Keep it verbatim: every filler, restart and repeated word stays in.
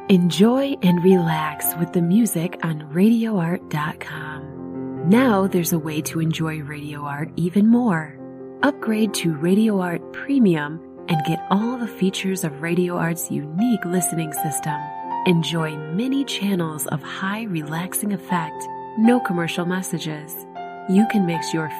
Enjoy and relax with the music on radio art dot com. Now there's a way to enjoy Radio Art even more. Upgrade to Radio Art Premium and get all the features of Radio Art's unique listening system. Enjoy many channels of high relaxing effect, no commercial messages. You can mix your